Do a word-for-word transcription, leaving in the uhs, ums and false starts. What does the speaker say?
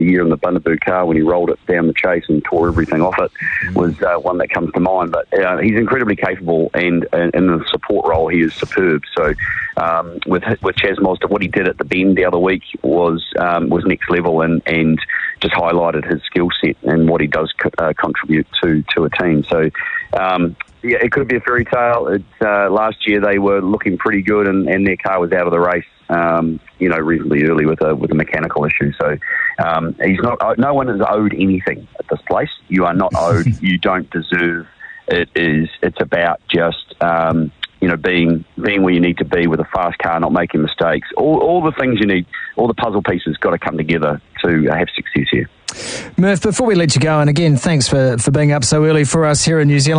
year in the Bundaberg car when he rolled it down the chase and tore everything off it was uh, one that comes to mind. But uh, he's incredibly capable, and, and in the support role he is superb. So um, with with Chaz Mazda, what he did at the Bend the other week was um, was next level, and, and just highlighted his skill set and what he does co- uh, contribute to, to a team. So um, yeah, it could be a fairy tale. It, uh, last year they were looking pretty good, and, and their car was out of the race, um, you know, reasonably early with a with a mechanical issue. So um, he's not. No one is owed anything at this place. You are not owed. You don't deserve. It is. It's about just um, you know being being where you need to be with a fast car, not making mistakes. All all the things you need, all the puzzle pieces, got to come together to have success here. Murph, before we let you go, and again, thanks for, for being up so early for us here in New Zealand.